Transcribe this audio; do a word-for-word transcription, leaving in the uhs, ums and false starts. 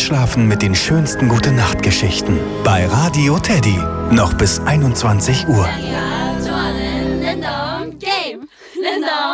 Einschlafen mit den schönsten Gute-Nacht-Geschichten. Bei Radio Teddy. Noch bis einundzwanzig Uhr.